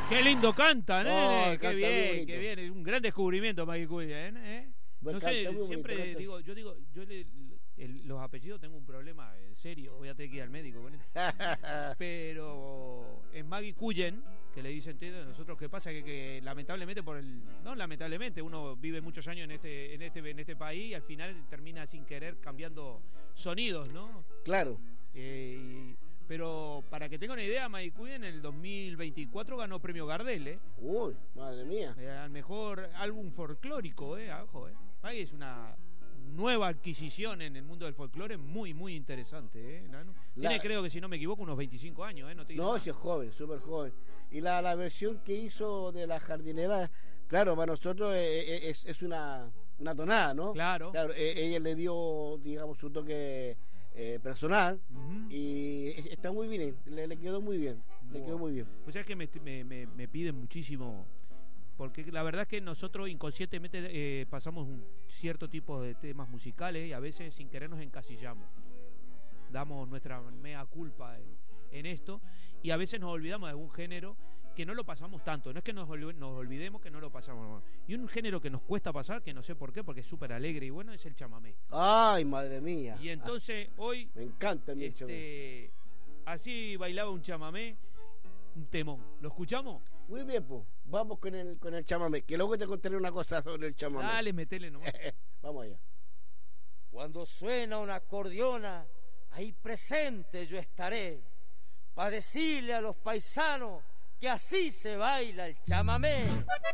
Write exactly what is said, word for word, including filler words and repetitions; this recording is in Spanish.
Qué lindo canta, ¿eh? Oh, qué canta bien, qué bien. Es un gran descubrimiento, Maggie Cullen, ¿eh? Buen No canta, sé, muy siempre bonito, canta. digo, yo digo, yo le, el- los apellidos tengo un problema en serio, voy a tener que ir al médico con esto. Pero es Maggie Cullen, que le dicen ustedes, nosotros qué pasa que, que lamentablemente por el, no lamentablemente, uno vive muchos años en este, en este, en este país y al final termina sin querer cambiando sonidos, ¿no? Claro. Eh, pero para que tenga una idea, Maggie Cullen en el dos mil veinticuatro ganó premio Gardel, ¿eh? Uy, madre mía. Eh, al mejor álbum folclórico, ¿eh? Ojo, ¿eh? Maggie es una nueva adquisición en el mundo del folclore muy, muy interesante, ¿eh? Nano? Tiene, La... creo que si no me equivoco, unos veinticinco años, ¿eh? No, te no sí es joven, súper joven. Y la, la versión que hizo de La Jardinera, claro, para nosotros es, es, es una, una tonada, ¿no? Claro. Claro, ella le dio, digamos, su toque eh, personal uh-huh. y está muy bien, le, le quedó muy bien, wow. le quedó muy bien. Pues es que me, me, me, me piden muchísimo, porque la verdad es que nosotros inconscientemente eh, pasamos un cierto tipo de temas musicales y a veces sin querer nos encasillamos, damos nuestra mea culpa en, en esto y a veces nos olvidamos de algún género que no lo pasamos tanto, no es que nos, olv- nos olvidemos que no lo pasamos, y un género que nos cuesta pasar, que no sé por qué, porque es súper alegre y bueno, es el chamamé. Ay, madre mía. Y entonces ah, hoy me encanta mi este, chamamé. Así bailaba un chamamé, un temón. ¿Lo escuchamos? Muy bien, pues. Vamos con el con el chamamé, que luego te contaré una cosa sobre el chamamé. Dale, metele nomás. Vamos allá. Cuando suena una acordeona, ahí presente yo estaré, para decirle a los paisanos que así se baila el chamamé.